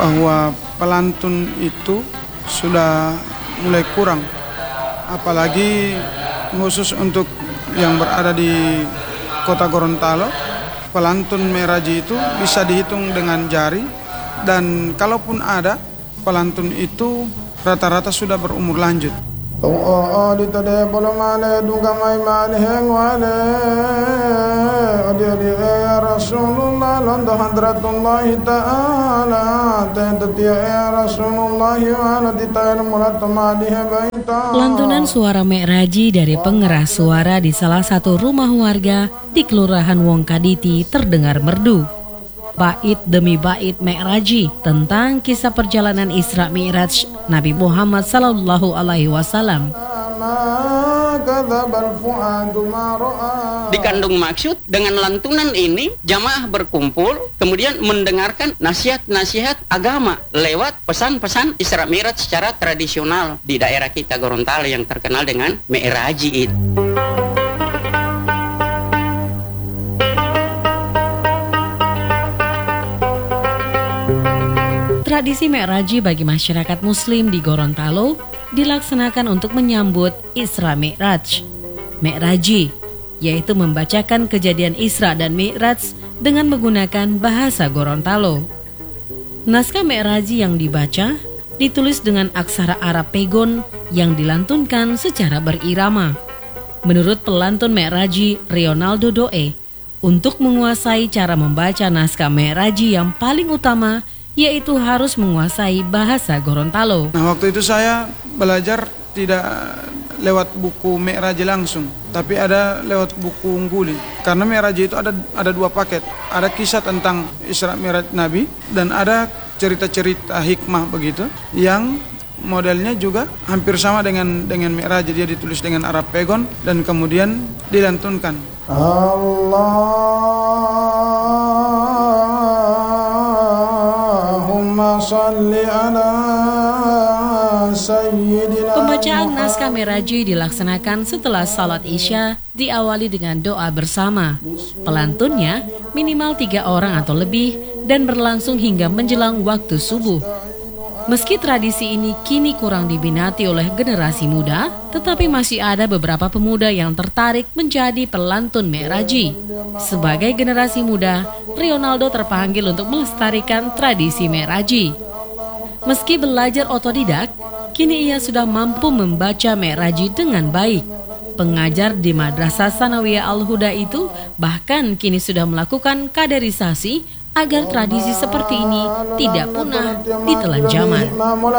bahwa pelantun itu sudah mulai kurang, apalagi khusus untuk yang berada di kota Gorontalo. Pelantun Mi'raji itu bisa dihitung dengan jari, dan kalaupun ada pelantun itu rata-rata sudah berumur lanjut. Lantunan suara Mi'raji dari pengeras suara di salah satu rumah warga di Kelurahan Wongkaditi terdengar merdu. Bait demi bait Mi'raji tentang kisah perjalanan Isra Mi'raj Nabi Muhammad SAW. Dikandung maksud dengan lantunan ini jamaah berkumpul kemudian mendengarkan nasihat-nasihat agama lewat pesan-pesan Isra Mi'raj secara tradisional di daerah kita Gorontalo yang terkenal dengan Mi'raji itu. Tradisi Mi'raji bagi masyarakat Muslim di Gorontalo dilaksanakan untuk menyambut Isra Mi'raj. Mi'raji, yaitu membacakan kejadian Isra dan Mi'raj dengan menggunakan bahasa Gorontalo. Naskah Mi'raji yang dibaca ditulis dengan aksara Arab Pegon yang dilantunkan secara berirama. Menurut pelantun Mi'raji Rionaldo Doe, untuk menguasai cara membaca naskah Mi'raji yang paling utama yaitu harus menguasai bahasa Gorontalo. Nah, waktu itu saya belajar tidak lewat buku Mi'raji langsung, tapi ada lewat buku Ungguli. Karena Mi'raji itu ada dua paket. Ada kisah tentang Isra Mi'raj Nabi dan ada cerita-cerita hikmah begitu yang modelnya juga hampir sama dengan Mi'raji. Dia ditulis dengan Arab Pegon dan kemudian dilantunkan. Pembacaan naskah Mi'raji dilaksanakan setelah salat Isya, diawali dengan doa bersama. Pelantunnya minimal 3 orang atau lebih dan berlangsung hingga menjelang waktu subuh. Meski tradisi ini kini kurang diminati oleh generasi muda, tetapi masih ada beberapa pemuda yang tertarik menjadi pelantun Mi'raji. Sebagai generasi muda, Rionaldo terpanggil untuk melestarikan tradisi Mi'raji. Meski belajar otodidak, kini ia sudah mampu membaca Mi'raji dengan baik. Pengajar di Madrasah Sanawiyah Al-Huda itu bahkan kini sudah melakukan kaderisasi agar tradisi seperti ini tidak punah ditelan zaman.